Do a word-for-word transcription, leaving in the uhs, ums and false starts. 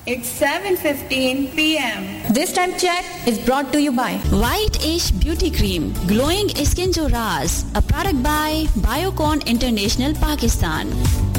It's seven fifteen p m This time check is brought to you by White Ash Beauty Cream, Glowing Skin Jo Raaz, a product by Biocon International, Pakistan.